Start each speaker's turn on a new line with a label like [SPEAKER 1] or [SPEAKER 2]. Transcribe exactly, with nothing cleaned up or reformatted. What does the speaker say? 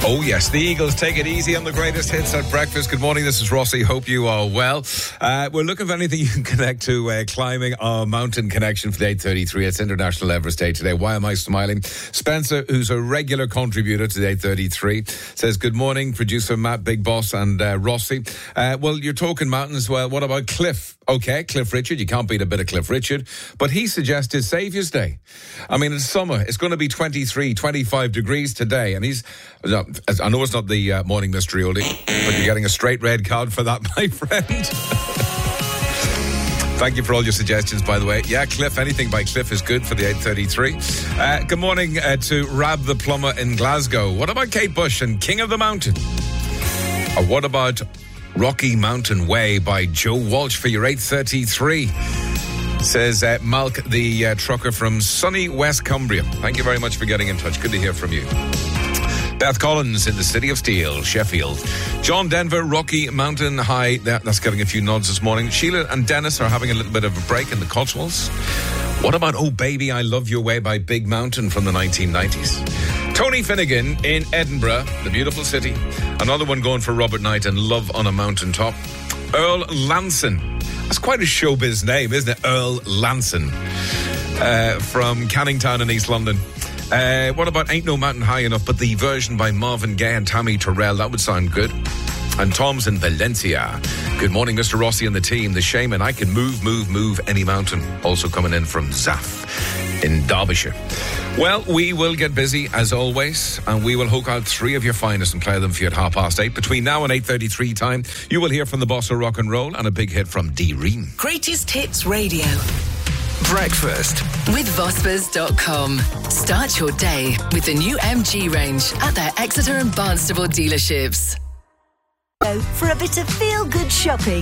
[SPEAKER 1] Oh, yes, the Eagles take it easy on the greatest hits at breakfast. Good morning, this is Rossi. Hope you are well. Uh, we're looking for anything you can connect to uh, climbing our mountain connection for the eight thirty-three. It's International Everest Day today. Why am I smiling? Spencer, who's a regular contributor to the eight thirty-three, says, good morning, producer Matt, Big Boss, and uh, Rossi. Uh, well, you're talking mountains. Well, what about Cliff? Okay, Cliff Richard. You can't beat a bit of Cliff Richard. But he suggested Saviour's Day. I mean, it's summer. It's going to be twenty-three, twenty-five degrees today. And he's... I know it's not the uh, morning mystery oldie, but you're getting a straight red card for that, my friend. Thank you for all your suggestions, by the way. Yeah, Cliff, anything by Cliff is good for the eight thirty-three. Uh, good morning uh, to Rab the Plumber in Glasgow. What about Kate Bush and King of the Mountain? Or what about Rocky Mountain Way by Joe Walsh for your eight thirty-three? Says uh, Malk, the uh, trucker from sunny West Cumbria. Thank you very much for getting in touch. Good to hear from you. Beth Collins in the City of Steel, Sheffield. John Denver, Rocky Mountain High. That, that's getting a few nods this morning. Sheila and Dennis are having a little bit of a break in the Cotswolds. What about Oh Baby, I Love Your Way by Big Mountain from the nineteen nineties? Tony Finnegan in Edinburgh, the beautiful city. Another one going for Robert Knight and Love on a Mountaintop. Earl Lanson. That's quite a showbiz name, isn't it? Earl Lanson. Uh, from Canning Town in East London. Uh, what about Ain't No Mountain High Enough, but the version by Marvin Gaye and Tammy Terrell? That would sound good. And Tom's in Valencia. Good morning, Mister Rossi and the team. The Shaman, I can move, move, move any mountain. Also coming in from Zaf in Derbyshire. Well, we will get busy as always, and we will hook out three of your finest and play them for you at half past eight. Between now and eight thirty-three time, you will hear from the boss of rock and roll and a big hit from D Ream.
[SPEAKER 2] Greatest Hits Radio.
[SPEAKER 3] Breakfast
[SPEAKER 2] with Vospers dot com. Start your day with the new M G range at their Exeter and Barnstable dealerships.
[SPEAKER 4] For a bit of feel-good shopping.